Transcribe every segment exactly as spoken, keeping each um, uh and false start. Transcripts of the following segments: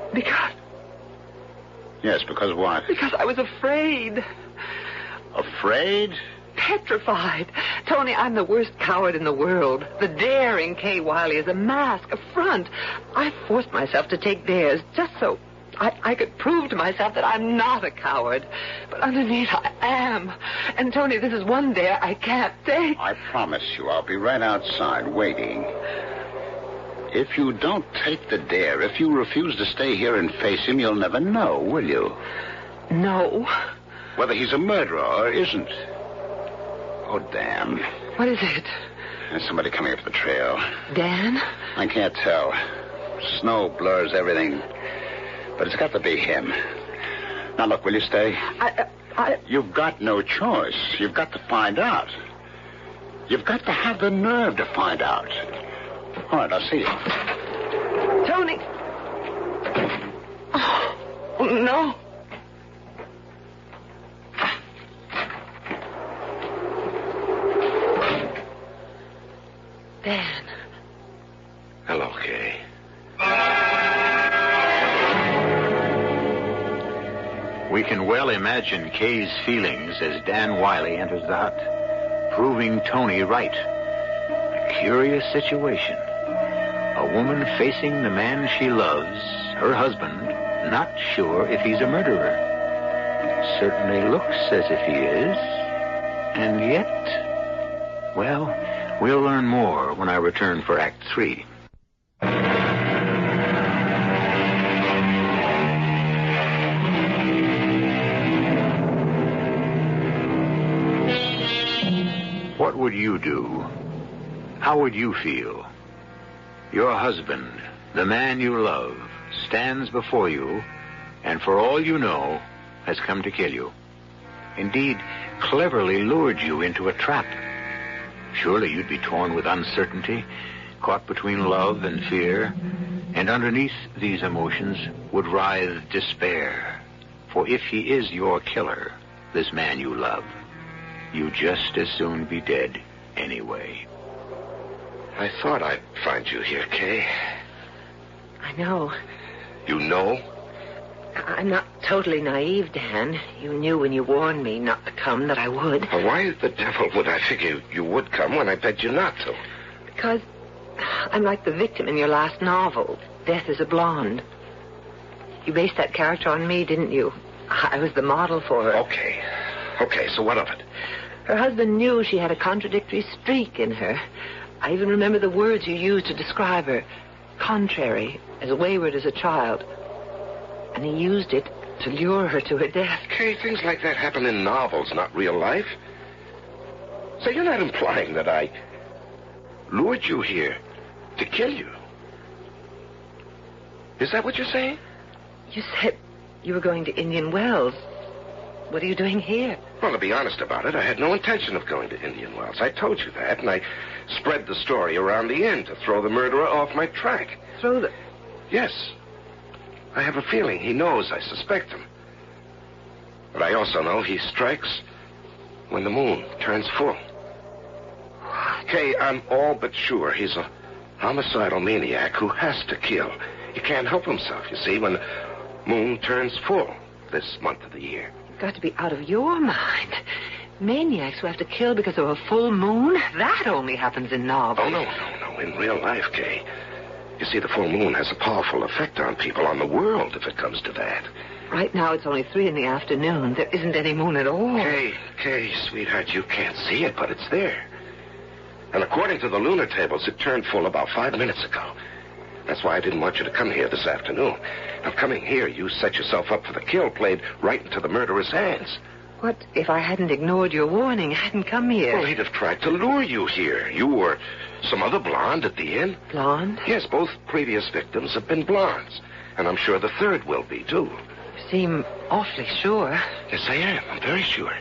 Because... Yes, because what? Because I was afraid. Afraid? Petrified. Tony, I'm the worst coward in the world. The daring Kay Wiley is a mask, a front. I forced myself to take dares just so I, I could prove to myself that I'm not a coward. But underneath, I am. And, Tony, this is one dare I can't take. I promise you I'll be right outside waiting. If you don't take the dare, if you refuse to stay here and face him, you'll never know, will you? No. Whether he's a murderer or isn't. Oh, damn. What is it? There's somebody coming up the trail. Dan? I can't tell. Snow blurs everything. But it's got to be him. Now, look, will you stay? I... I... You've got no choice. You've got to find out. You've got to have the nerve to find out. All right, I'll see you. Tony! Oh, no. Dan. Hello, Kay. We can well imagine Kay's feelings as Dan Wiley enters the hut, proving Tony right. A curious situation. A woman facing the man she loves, her husband, not sure if he's a murderer. Certainly looks as if he is. And yet, well, we'll learn more when I return for Act Three. What would you do? How would you feel? Your husband, the man you love, stands before you, and for all you know, has come to kill you. Indeed, cleverly lured you into a trap. Surely you'd be torn with uncertainty, caught between love and fear, and underneath these emotions would writhe despair. For if he is your killer, this man you love, you'd just as soon be dead anyway. I thought I'd find you here, Kay. I know. You know? I'm not totally naive, Dan. You knew when you warned me not to come that I would. Well, why the devil would I figure you would come when I begged you not to? Because I'm like the victim in your last novel, Death is a Blonde. You based that character on me, didn't you? I was the model for her. Okay. Okay, so what of it? Her husband knew she had a contradictory streak in her. I even remember the words you used to describe her. Contrary, as wayward as a child. And he used it to lure her to her death. Kay, things like that happen in novels, not real life. So you're not implying that I lured you here to kill you? Is that what you're saying? You said you were going to Indian Wells. What are you doing here? Well, to be honest about it, I had no intention of going to Indian Wells. I told you that, and I spread the story around the inn to throw the murderer off my track. Throw the... Yes. I have a feeling he knows I suspect him. But I also know he strikes when the moon turns full. Kay, I'm all but sure he's a homicidal maniac who has to kill. He can't help himself, you see, when the moon turns full this month of the year. You've got to be out of your mind. Maniacs who have to kill because of a full moon? That only happens in novels. Oh, no, no, no. In real life, Kay. You see, the full moon has a powerful effect on people, on the world, if it comes to that. Right now, it's only three in the afternoon. There isn't any moon at all. Kay, Kay, sweetheart, you can't see it, but it's there. And according to the lunar tables, it turned full about five minutes ago. That's why I didn't want you to come here this afternoon. Now, coming here, you set yourself up for the kill, played right into the murderer's hands. What if I hadn't ignored your warning, hadn't come here? Well, he'd have tried to lure you here. You or some other blonde at the inn. Blonde? Yes, both previous victims have been blondes. And I'm sure the third will be, too. You seem awfully sure. Yes, I am. I'm very sure.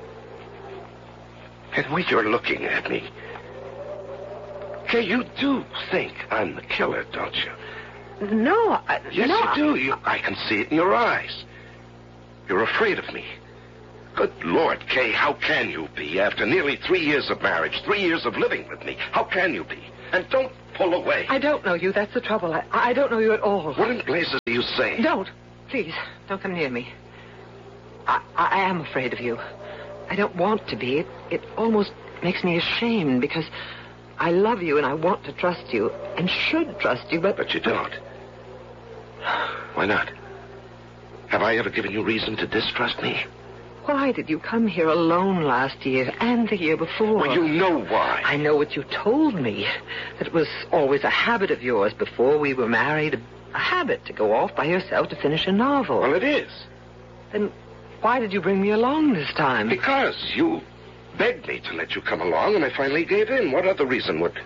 And the way you're looking at me... Kay, you do think I'm the killer, don't you? No, I... Yes, no, you do. You, I can see it in your eyes. You're afraid of me. Good Lord, Kay, how can you be after nearly three years of marriage, three years of living with me? How can you be? And don't pull away. I don't know you. That's the trouble. I, I don't know you at all. What in blazes are you saying? Don't. Please, don't come near me. I, I am afraid of you. I don't want to be. It, it almost makes me ashamed because I love you and I want to trust you and should trust you, but... But you don't. Why not? Have I ever given you reason to distrust me? Why did you come here alone last year and the year before? Well, you know why. I know what you told me. That it was always a habit of yours before we were married. A, a habit to go off by yourself to finish a novel. Well, it is. Then why did you bring me along this time? Because you begged me to let you come along, and I finally gave in. What other reason would...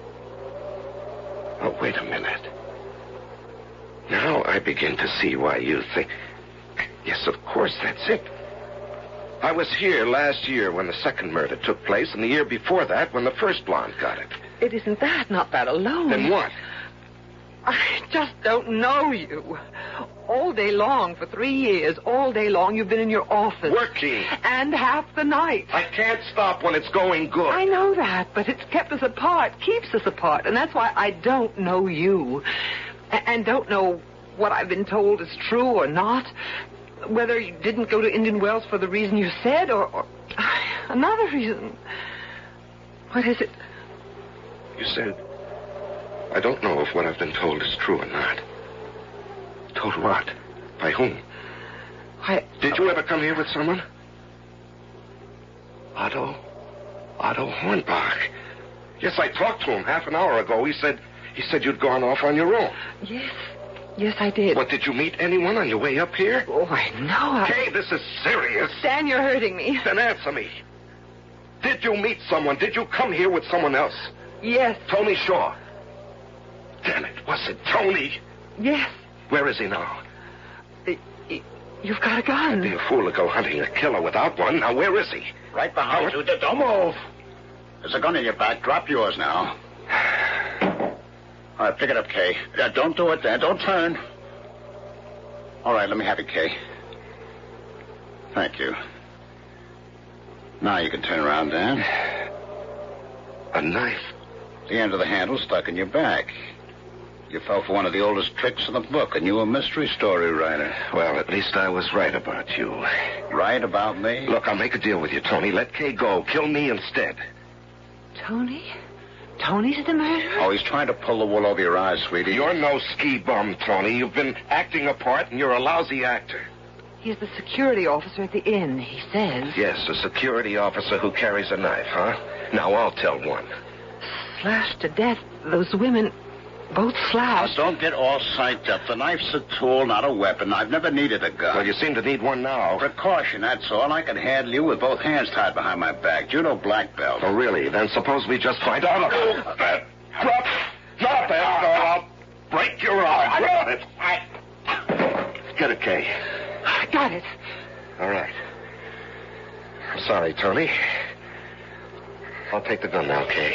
Oh, wait a minute. Now I begin to see why you think... Yes, of course, that's it. I was here last year when the second murder took place, and the year before that when the first blonde got it. It isn't that, not that alone. Then what? I just don't know you. All day long, for three years, all day long, you've been in your office. Working. And half the night. I can't stop when it's going good. I know that, but it's kept us apart, keeps us apart, and that's why I don't know you. A- and don't know what I've been told is true or not. Whether you didn't go to Indian Wells for the reason you said, or, or another reason. What is it? You said, I don't know if what I've been told is true or not. Told what? By whom? I... Did you ever come here with someone? Otto? Otto Hornbach. Yes, I talked to him half an hour ago. He said, he said you'd gone off on your own. Yes. Yes, I did. What, did you meet anyone on your way up here? Oh, I know. I... Kay, this is serious. Stan, you're hurting me. Then answer me. Did you meet someone? Did you come here with someone else? Yes. Tony Shaw. Damn it, was it Tony? Yes. Where is he now? Uh, you've got a gun. I'd be a fool to go hunting a killer without one. Now, where is he? Right behind you. Don't move. There's a gun in your back. Drop yours now. All right, pick it up, Kay. Uh, don't do it there. Don't turn. All right, let me have it, Kay. Thank you. Now you can turn around, Dan. A knife? The end of the handle stuck in your back. You fell for one of the oldest tricks in the book, and you were a mystery story writer. Well, at least I was right about you. Right about me? Look, I'll make a deal with you, Tony. Let Kay go. Kill me instead. Tony? Tony's the murderer? Oh, he's trying to pull the wool over your eyes, sweetie. You're no ski bum, Tony. You've been acting a part, and you're a lousy actor. He's the security officer at the inn, he says. Yes, a security officer who carries a knife, huh? Now, I'll tell one. Slashed to death. Those women, both Now, slashed. don't get all psyched up. The knife's a tool, not a weapon. I've never needed a gun. Well, you seem to need one now. Precaution, that's all. I can handle you with both hands tied behind my back. Judo black belt. Oh, really? Then suppose we just find out about that. Drop. Drop that, or I'll break your arm. Drop it. Get it, Kay. I got it. All right. I'm sorry, Tony. I'll take the gun now, Kay.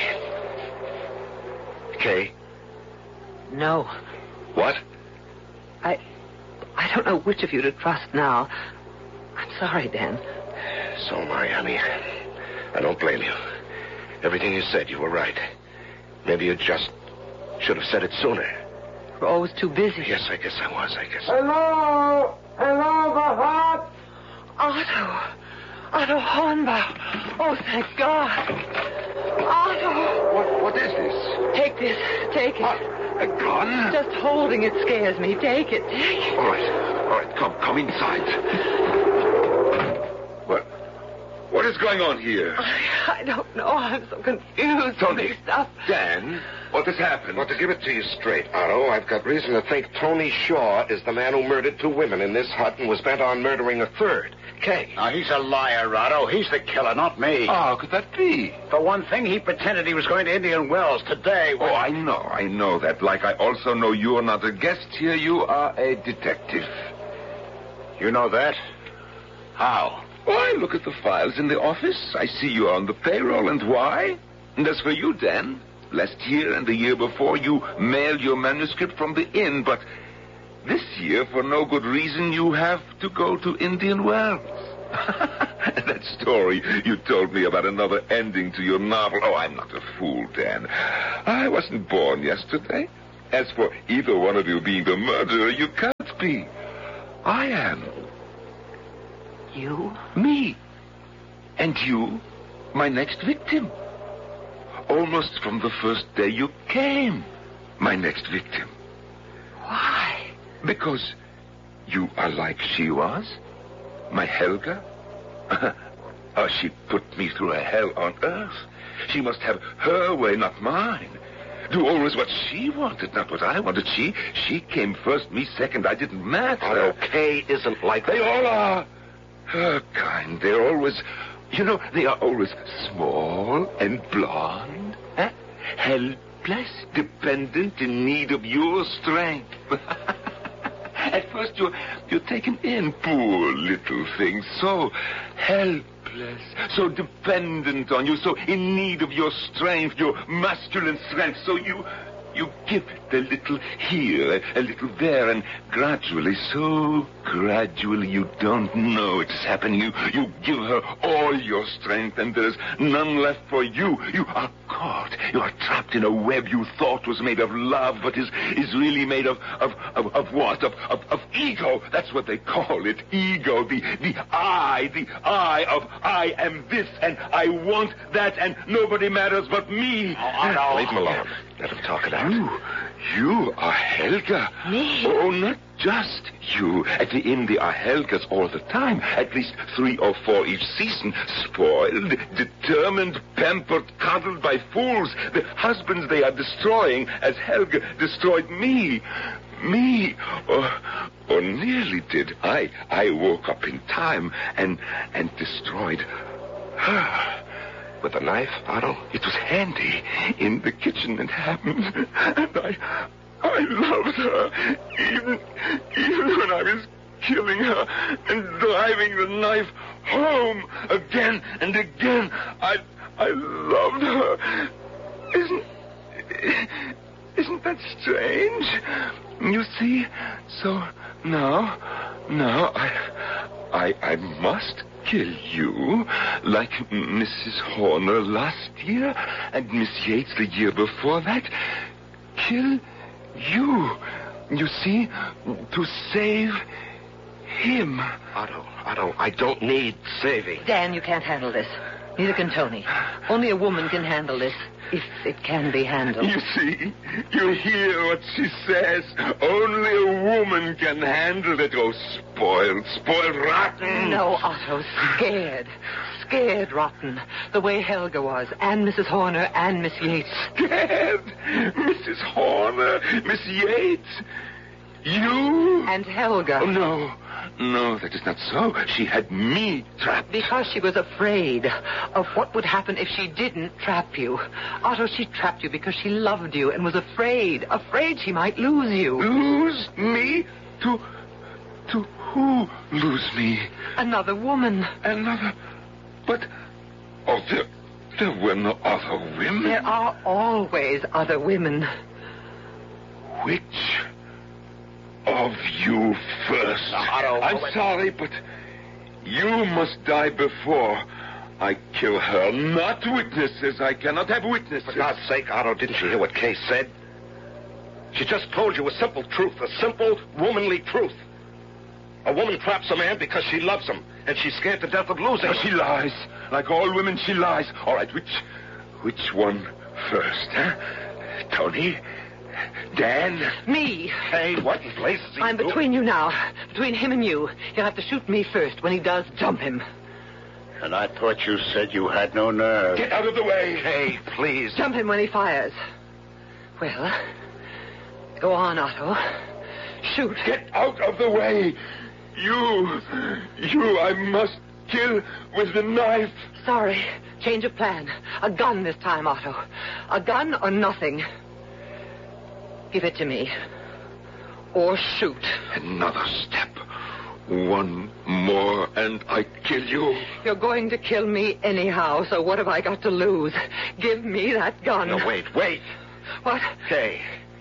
Kay? No. What? I... I don't know which of you to trust now. I'm sorry, Dan. So am I, honey. I don't blame you. Everything you said, you were right. Maybe you just should have said it sooner. We're always too busy. Yes, I guess I was, I guess. Hello? Hello, the heart? Otto. Otto Hornbach. Oh, thank God. Otto. What, what is this? Take this. Take it. What? A gun? Just holding it scares me. Take it. Take it. All right. All right, come, come inside. What? What is going on here? I, I don't know. I'm so confused. Tony. Mixed up. Dan, what has happened? Well, to give it to you straight, Otto, I've got reason to think Tony Shaw is the man who murdered two women in this hut and was bent on murdering a third. Kay. Now, he's a liar, Otto. He's the killer, not me. How could that be? For one thing, he pretended he was going to Indian Wells today. When... Oh, I know, I know that. Like I also know you are not a guest here. You are a detective. You know that? How? Why, look at the files in the office. I see you are on the payroll, and why? And as for you, Dan, last year and the year before, you mailed your manuscript from the inn, but this year, for no good reason, you have to go to Indian Wells. That story you told me about another ending to your novel. Oh, I'm not a fool, Dan. I wasn't born yesterday. As for either one of you being the murderer, you can't be. I am. You? Me. And you, my next victim. Almost from the first day you came, my next victim. Why? Because you are like she was, my Helga. Oh, she put me through a hell on earth. She must have her way, not mine. Do always what she wanted, not what I wanted. She she came first, me second. I didn't matter. Otto, Kay isn't like They that. all are. Her kind. They're always, you know, they are always small and blonde. Huh? Helpless, dependent, in need of your strength. At first you're, you're taken in, poor little thing, so helpless, so dependent on you, so in need of your strength, your masculine strength, so you... You give it a little here, a little there, and gradually, so gradually, you don't know it's happening. You, you give her all your strength, and there's none left for you. You are caught. You are trapped in a web you thought was made of love, but is, is really made of, of, of, of what? Of, of, of ego. That's what they call it, ego. The, the I, the I of I am this, and I want that, and nobody matters but me. Oh, leave him alone. Let him talk it out. You, you are Helga. Me? Oh, not just you. At the inn, there are Helgas all the time. At least three or four each season. Spoiled, determined, pampered, coddled by fools. The husbands they are destroying as Helga destroyed me. Me. Or, or nearly did. I, I woke up in time and, and destroyed her. With a knife, Otto? It was handy. In the kitchen it happened. And I... I loved her. Even... Even when I was killing her and driving the knife home again and again. I... I loved her. Isn't... Isn't that strange? You see? So now... Now I... I... I must... kill you, like Missus Horner last year and Miss Yates the year before that. Kill you. You see, to save him. Otto, Otto, I don't need saving. Dan, you can't handle this. Neither can Tony. Only a woman can handle this, if it can be handled. You see, you hear what she says. Only a woman can handle it. Oh, spoiled, spoiled rotten. No, Otto, scared. Scared rotten. The way Helga was, and Missus Horner, and Miss Yates. Scared? Missus Horner, Miss Yates? You? And Helga. Oh, no. No, that is not so. She had me trapped. Because she was afraid of what would happen if she didn't trap you. Otto, she trapped you because she loved you and was afraid. Afraid she might lose you. Lose me? To... to who lose me? Another woman. Another... But... Oh, there... there were no other women. There are always other women. Which... of you first? Otto, I'm wait. sorry, but you must die before I kill her. Not witnesses. I cannot have witnesses. For God's sake, Otto, didn't you hear what Kay said? She just told you a simple truth, a simple, womanly truth. A woman traps a man because she loves him, and she's scared to death of losing No, him. she lies. Like all women, she lies. All right, which, which one first, huh? Tony? Dan? Me. Hey, what in blazes is he I'm doing? between you now. Between him and you. You'll have to shoot me first. When he does, jump him. And I thought you said you had no nerve. Get out of the way. Kay, please. Jump him when he fires. Well, go on, Otto. Shoot. Get out of the way. You, you, I must kill with the knife. Sorry. Change of plan. A gun this time, Otto. A gun or nothing. Give it to me. Or shoot. Another step. One more, and I kill you. You're going to kill me anyhow, so what have I got to lose? Give me that gun. No, wait, wait. What? Kay,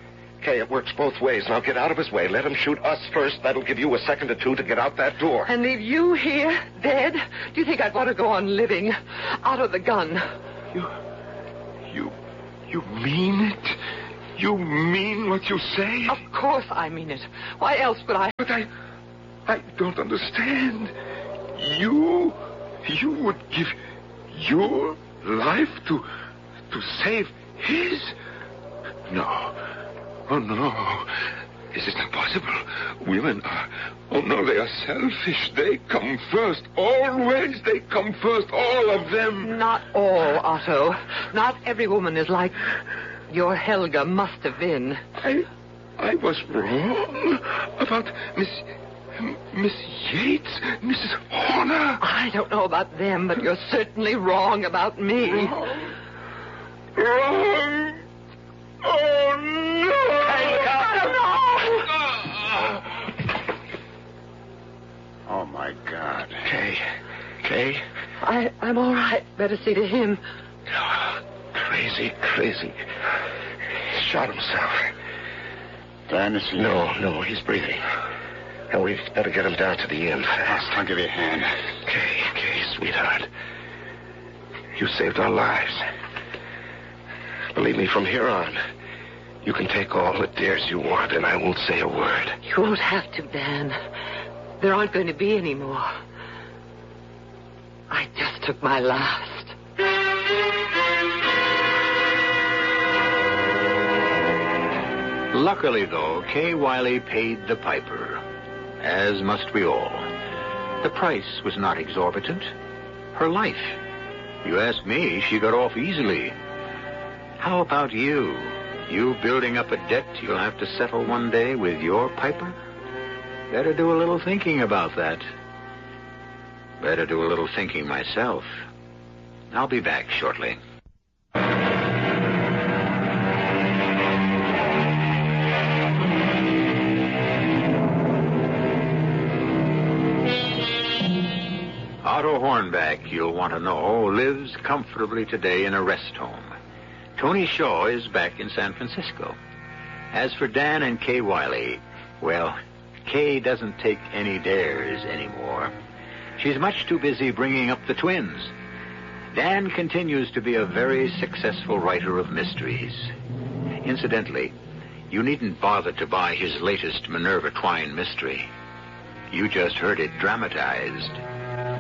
Kay, it works both ways. Now get out of his way. Let him shoot us first. That'll give you a second or two to get out that door. And leave you here, dead? Do you think I'd want to go on living out of the gun? You... You... You mean it? You mean what you say? Of course I mean it. Why else would I... But I... I don't understand. You... You would give your life to... to save his? No. Oh, no. This is not possible. Women are... Oh, no, they are selfish. They come first. Always they come first. All of them. Not all, Otto. Not every woman is like your Helga must have been. I... I was wrong about Miss... Miss Yates, Missus Horner. I don't know about them, but you're certainly wrong about me. Wrong. Wrong. Oh, no. Oh, my God. Kay. Kay? I, I'm all right. Better see to him. Oh, crazy, crazy. Shot himself. Dan, is he... No, no, he's breathing. And we've better get him down to the inn fast. I'll give you a hand. Kay, Kay, sweetheart. You saved our lives. Believe me, from here on, you can take all the dares you want, and I won't say a word. You won't have to, Dan. There aren't going to be any more. I just took my last. Luckily, though, Kay Wiley paid the piper, as must we all. The price was not exorbitant. Her life. You ask me, she got off easily. How about you? You building up a debt you'll have to settle one day with your piper? Better do a little thinking about that. Better do a little thinking myself. I'll be back shortly. Otto Hornback, you'll want to know, lives comfortably today in a rest home. Tony Shaw is back in San Francisco. As for Dan and Kay Wiley, well, Kay doesn't take any dares anymore. She's much too busy bringing up the twins. Dan continues to be a very successful writer of mysteries. Incidentally, you needn't bother to buy his latest Minerva Twine mystery. You just heard it dramatized.